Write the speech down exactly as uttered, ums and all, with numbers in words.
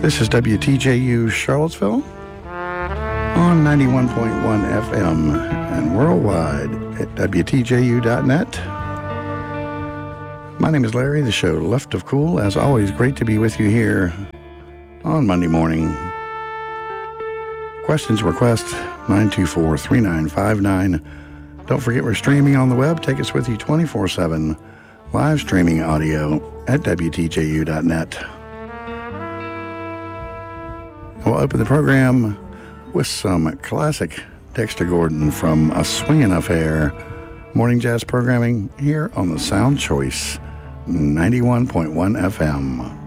This is W T J U Charlottesville on ninety-one point one F M and worldwide at W T J U dot net. My name is Larry, the show Left of Cool. As always, great to be with you here on Monday morning. Questions, requests, nine two four, three nine five nine. Don't forget we're streaming on the web. Take us with you twenty-four seven. Live streaming audio at W T J U dot net. We'll open the program with some classic Dexter Gordon from A Swingin' Affair. Morning jazz programming here on the Sound Choice ninety-one point one F M.